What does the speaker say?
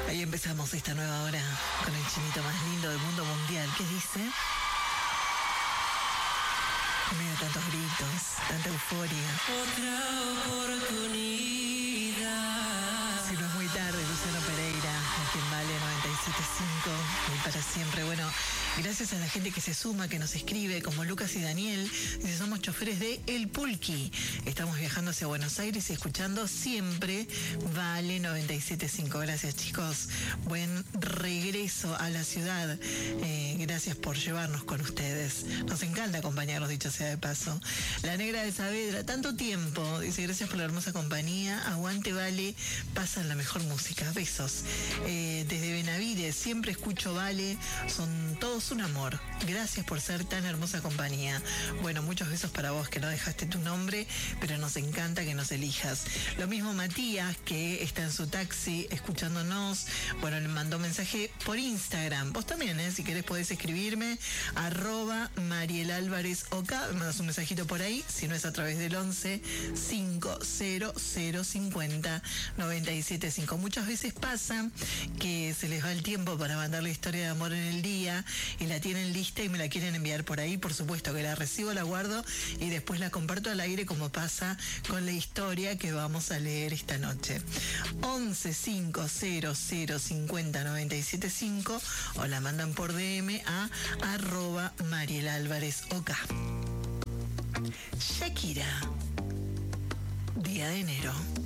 Ahí empezamos esta nueva hora con el chinito más lindo del mundo mundial. ¿Qué dice? En medio de tantos gritos, tanta euforia. Otra oportunidad. Si no es muy tarde, Luciano Pereira, aquí en Vale 97.5, y para siempre. Bueno, gracias a la gente que se suma, que nos escribe, como Lucas y Daniel. Dice, somos choferes de El Pulqui. Estamos viajando hacia Buenos Aires y escuchando siempre Vale 97.5. Gracias, chicos. Buen regreso a la ciudad. Gracias por llevarnos con ustedes. Nos encanta acompañarlos, dicho sea de paso. La Negra de Saavedra, tanto tiempo. Dice, gracias por la hermosa compañía. Aguante, Vale. Pasan la mejor música. Besos. Desde Benavides, siempre escucho Vale. Son todos un amor. Gracias por ser tan hermosa compañía. Bueno, muchos besos para vos, que no dejaste tu nombre, pero nos encanta que nos elijas. Lo mismo Matías, que está en su taxi escuchándonos. Bueno, le mandó mensaje por Instagram. Vos también, si querés podés escribirme, @MarielAlvarezOK. Me mandas un mensajito por ahí, si no es a través del 11 500 50 975. Muchas veces pasa que se les va el tiempo para mandar la historia de amor en el día y la tienen lista y me la quieren enviar por ahí. Por supuesto que la recibo, la guardo y después la comparto al aire, como pasa con la historia que vamos a leer esta noche. 11 500 50 975 o la mandan por DM a @MarielAlvarezOK. Shakira, Día de enero.